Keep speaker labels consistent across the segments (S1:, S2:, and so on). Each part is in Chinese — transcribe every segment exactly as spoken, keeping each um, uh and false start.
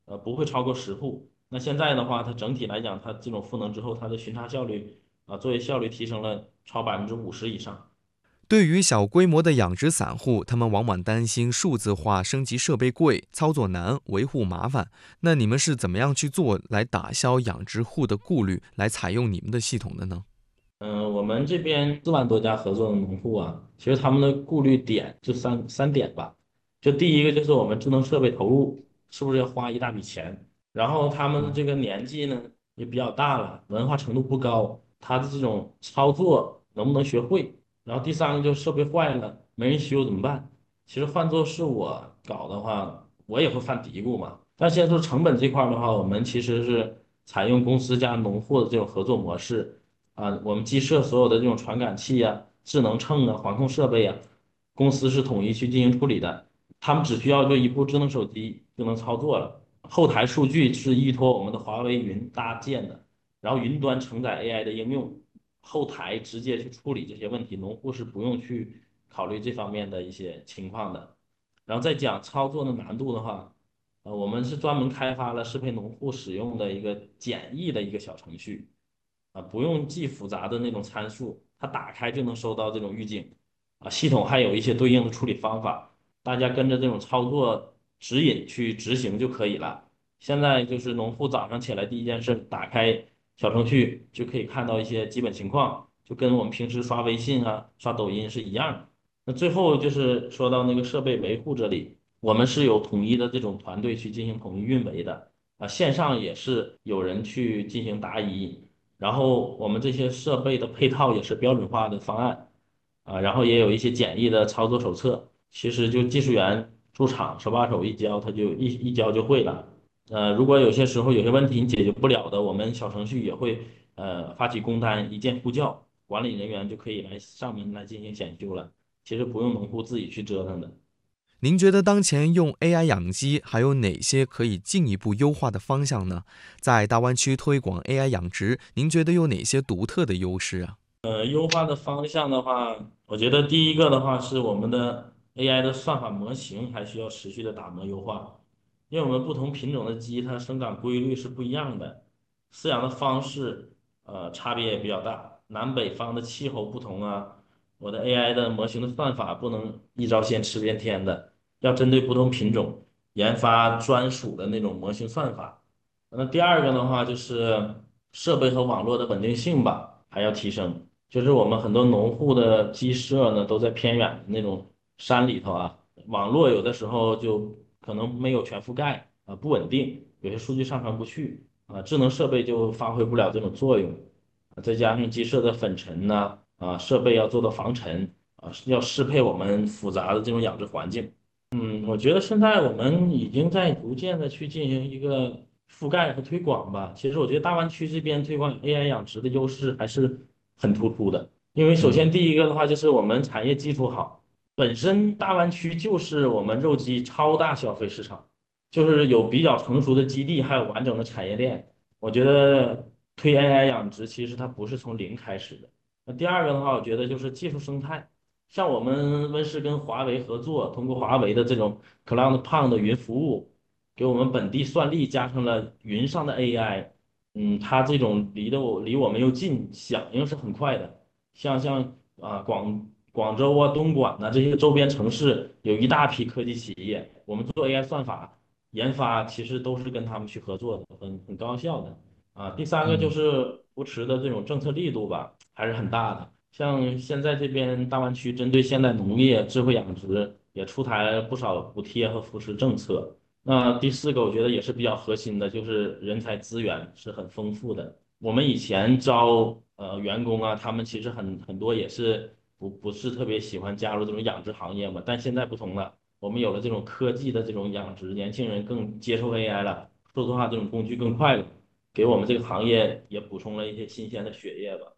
S1: 呃不会超过十户。那现在的话，它整体来讲，它这种赋能之后，它的巡查效率啊，作业效率提升了超百分之五十以上。
S2: 对于小规模的养殖散户，他们往往担心数字化升级设备贵、操作难、维护麻烦。那你们是怎么样去做来打消养殖户的顾虑，来采用你们的系统的呢？
S1: 嗯，我们这边四万多家合作的农户啊，其实他们的顾虑点就三三点吧。就第一个就是我们智能设备投入是不是要花一大笔钱，然后他们的这个年纪呢也比较大了，文化程度不高，他的这种操作能不能学会？然后第三个就是设备坏了没人修怎么办？其实换做是我搞的话，我也会犯嘀咕嘛。但现在说成本这块儿的话，我们其实是采用公司加农户的这种合作模式。啊，我们机设所有的这种传感器呀、智能秤啊、环控设备啊，公司是统一去进行处理的。他们只需要就一部智能手机就能操作了。后台数据是依托我们的华为云搭建的，然后云端承载 A I 的应用，后台直接去处理这些问题，农户是不用去考虑这方面的一些情况的。然后再讲操作的难度的话，呃，我们是专门开发了适配农户使用的一个简易的一个小程序。啊，不用记复杂的那种参数，它打开就能收到这种预警。啊，系统还有一些对应的处理方法，大家跟着这种操作指引去执行就可以了。现在就是农户早上起来第一件事，打开小程序就可以看到一些基本情况，就跟我们平时刷微信啊、刷抖音是一样的。那最后就是说到那个设备维护这里，我们是有统一的这种团队去进行统一运维的。啊，线上也是有人去进行答疑。然后我们这些设备的配套也是标准化的方案啊，然后也有一些简易的操作手册，其实就技术员驻场手把手一教，他就一一教就会了。呃，如果有些时候有些问题你解决不了的，我们小程序也会呃发起工单，一键呼叫，管理人员就可以来上门来进行检修了。其实不用农户自己去折腾的。
S2: 您觉得当前用 A I 养鸡还有哪些可以进一步优化的方向呢？在大湾区推广 A I 养殖，您觉得有哪些独特的优势啊？
S1: 呃，优化的方向的话，我觉得第一个的话是我们的 A I 的算法模型还需要持续的打磨优化，因为我们不同品种的鸡它生长规律是不一样的，饲养的方式呃差别也比较大，南北方的气候不同啊，我的 A I 的模型的算法不能一招鲜吃遍天的，要针对不同品种研发专属的那种模型算法。那第二个的话就是设备和网络的稳定性吧，还要提升。就是我们很多农户的鸡舍呢，都在偏远的那种山里头啊，网络有的时候就可能没有全覆盖啊，不稳定，有些数据上传不去啊，智能设备就发挥不了这种作用。啊再加上鸡舍的粉尘呐，啊，设备要做到防尘啊，要适配我们复杂的这种养殖环境。嗯，我觉得现在我们已经在逐渐的去进行一个覆盖和推广吧。其实我觉得大湾区这边推广 A I 养殖的优势还是很突出的。因为首先
S2: 嗯。
S1: 第一个的话就是我们产业基础好，本身大湾区就是我们肉鸡超大消费市场，就是有比较成熟的基地，还有完整的产业链。我觉得推 A I 养殖其实它不是从零开始的。那第二个的话，我觉得就是技术生态。像我们温室跟华为合作，通过华为的这种 Cloud Pond 的云服务，给我们本地算力加上了云上的 A I，嗯，它这种离得我离我们又近，响应是很快的。像像啊广广州啊、东莞呐、这些周边城市有一大批科技企业，我们做 A I 算法研发，其实都是跟他们去合作的，很很高效的。啊，第三个就
S2: 嗯。
S1: 是扶持的这种政策力度吧，还是很大的。像现在这边大湾区针对现代农业、智慧养殖也出台了不少补贴和扶持政策。那第四个，我觉得也是比较核心的，就是人才资源是很丰富的。我们以前招呃员工啊，他们其实很很多也是不不是特别喜欢加入这种养殖行业嘛，但现在不同了，我们有了这种科技的这种养殖，年轻人更接受 A I 了，数字化这种工具更快了，给我们这个行業也補充了一些新鮮的血液吧。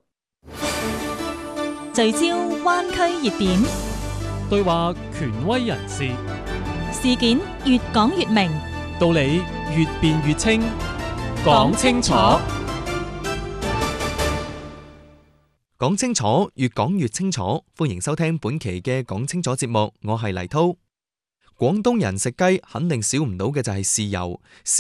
S3: 聚焦灣區熱點，
S4: 對話權威人士，
S3: 事件越講越明，
S4: 道理越辯越清，講清楚。
S2: 講清楚，越講越清楚。歡迎收聽本期嘅講清楚節目，我係黎滔。廣東人食雞肯定少唔到嘅就係豉油。